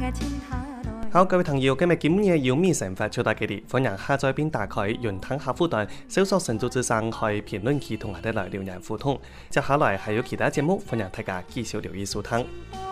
好，各位朋友，今日有美神法出大幾啲，歡迎下載並打開雲吞客戶端，搜索神州之聲去評論區同我哋來留言互動。接下來還有其他節目，歡迎大家繼續留意收聽。